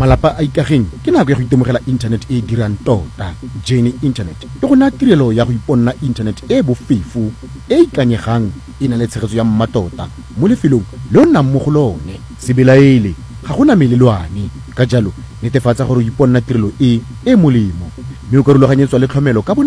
malapa a ikageng ke nako ya go itemogela internet e dirang tota. Jane Internet e go naya tirelo ya go iponna internet e bofefo e ikanyegang e na le tshegetso ya mmatota mo lefelong le o nnang mo go lone. Se belaele ga gona melelwane, ka jalo netefatsa gore o iponna tirelo e molemo mme o ka rulaganyetswa le tlhomelo ka